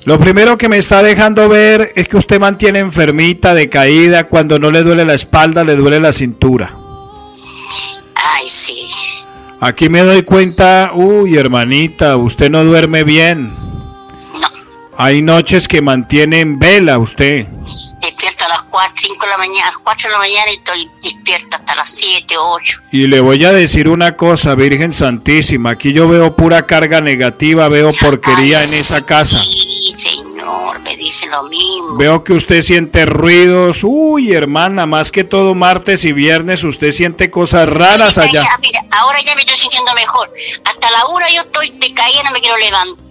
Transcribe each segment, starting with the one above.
Lo primero que me está dejando ver es que usted mantiene enfermita, decaída, cuando no le duele la espalda, le duele la cintura. Ay, sí. Aquí me doy cuenta, uy, hermanita, usted no duerme bien. No. Hay noches que mantiene en vela usted. Despierto a las 4, 5 de la mañana, a las 4 de la mañana y estoy despierta hasta las 7, 8. Y le voy a decir una cosa, Virgen Santísima, aquí yo veo pura carga negativa, veo porquería en esa casa. Sí, señor, me dice lo mismo. Veo que usted siente ruidos, uy, hermana, más que todo martes y viernes usted siente cosas raras allá. Mira, ahora ya me estoy sintiendo mejor. Hasta la 1 yo estoy decaída, no me quiero levantar.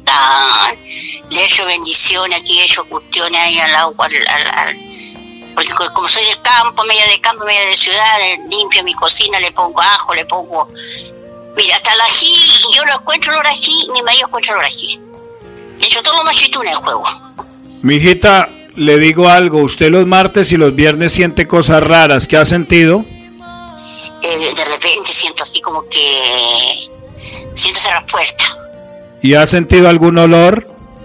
Le echo bendiciones aquí, he hecho cuestiones ahí al agua, porque como soy del campo, media de ciudad, limpio mi cocina, le pongo ajo, le pongo... Mira, hasta el ají, yo no encuentro el ají, mi marido encuentra el ají. De hecho, todo lo machito en el juego. Mijita, le digo algo, usted los martes y los viernes siente cosas raras, ¿qué ha sentido? De repente siento así como que... Siento cerrar puerta. ¿Y ha sentido algún olor?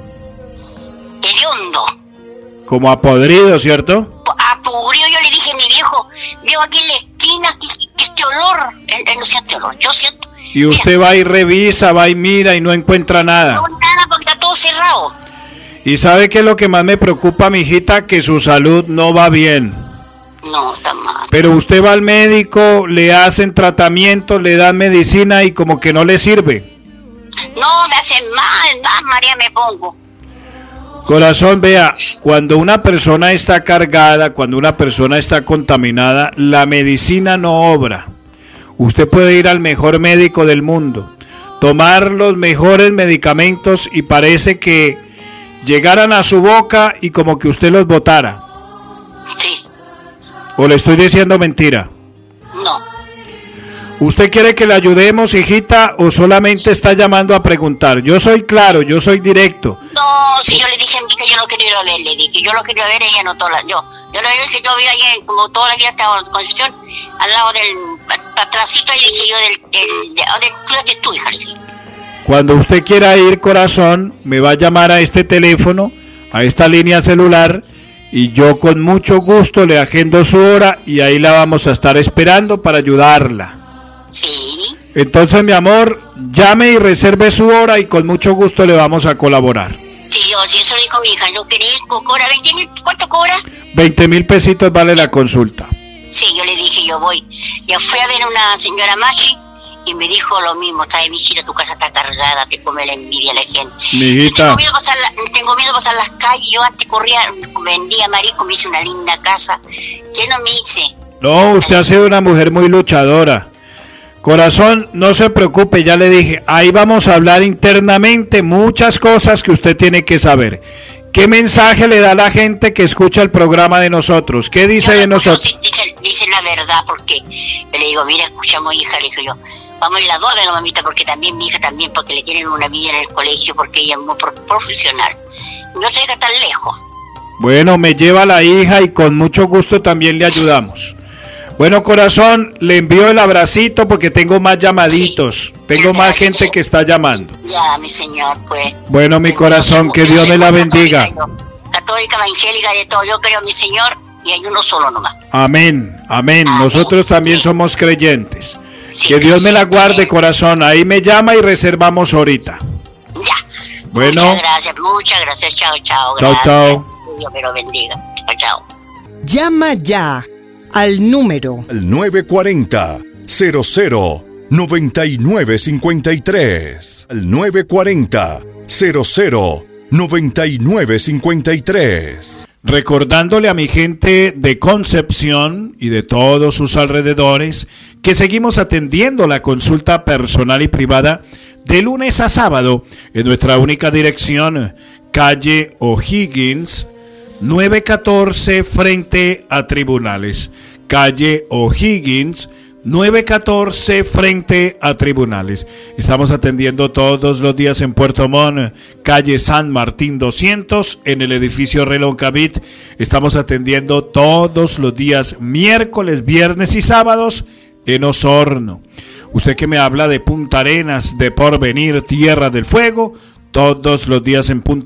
Hediondo. Como a podrido, ¿cierto? A podrido, yo le dije a mi viejo, veo aquí en la esquina que este olor, él no siente olor, yo siento. Y usted mira, va y revisa, va y mira y no encuentra nada. No, nada, porque está todo cerrado. ¿Y sabe qué es lo que más me preocupa, mijita? Que su salud no va bien. No, está mal. Pero usted va al médico, le hacen tratamiento, le dan medicina y como que no le sirve. No, me hacen mal, María, me pongo. Corazón, vea, cuando una persona está cargada, cuando una persona está contaminada, la medicina no obra. Usted puede ir al mejor médico del mundo, tomar los mejores medicamentos y parece que llegaran a su boca y como que usted los botara. Sí. ¿O le estoy diciendo mentira? No. ¿Usted quiere que le ayudemos, hijita, o solamente está llamando a preguntar? Yo soy claro, yo soy directo. No, si yo le dije a mi hija, yo no quería ir a ver, le dije, yo lo quería ver, ella no toda yo le dije que yo vivía ahí, como toda la vida estaba en Concepción, al lado del atrásito, ahí dije yo cuídate tú, hija, le dije. Cuando usted quiera ir, corazón, me va a llamar a este teléfono, a esta línea celular, y yo con mucho gusto le agendo su hora y ahí la vamos a estar esperando para ayudarla. Sí. Entonces, mi amor, llame y reserve su hora y con mucho gusto le vamos a colaborar. Sí, eso le dijo mi hija, yo quería ir, cobra 20,000, ¿cuánto cobra? 20,000 pesitos vale la consulta. Sí, yo le dije, yo voy. Yo fui a ver a una señora Machi y me dijo lo mismo, ¿sabes, mijita? Tu casa está cargada, te come la envidia la gente. Mijita. Tengo miedo de pasar las calles, yo antes corría, vendía marisco, me hice una linda casa. ¿Qué no me hice? No, usted ha sido una mujer muy luchadora. Corazón, no se preocupe, ya le dije, ahí vamos a hablar internamente muchas cosas que usted tiene que saber. ¿Qué mensaje le da a la gente que escucha el programa de nosotros? ¿Qué dice de nosotros? Dice la verdad, porque yo le digo, mira, escuchamos, hija, le dije yo, vamos a ir las dos a ver a mamita, porque también mi hija también, porque le tienen una vida en el colegio, porque ella es muy profesional. No se deja tan lejos. Bueno, me lleva la hija y con mucho gusto también le ayudamos. Bueno, corazón, le envío el abracito porque tengo más llamaditos. Sí, tengo más gente que está llamando. Ya, mi señor, pues. Bueno, mi corazón, que Dios me la bendiga. Católica, evangélica, de todo. Yo creo, mi señor, y hay uno solo nomás. Amén, amén. Nosotros también somos creyentes. Sí, que Dios me la guarde, corazón. Ahí me llama y reservamos ahorita. Ya. Bueno. Muchas gracias. Chao, chao. Chao, chao. Dios me lo bendiga. Chao, chao. Llama ya al número al 940-00-9953. Al 940-00-9953. Recordándole a mi gente de Concepción y de todos sus alrededores que seguimos atendiendo la consulta personal y privada de lunes a sábado en nuestra única dirección, calle O'Higgins, 914 frente a Tribunales. Calle O'Higgins, 914 frente a Tribunales. Estamos atendiendo todos los días en Puerto Montt, calle San Martín 200, en el edificio Reloncavit. Estamos atendiendo todos los días, miércoles, viernes y sábados, en Osorno. Usted que me habla de Punta Arenas, de Porvenir, Tierra del Fuego, todos los días en Punta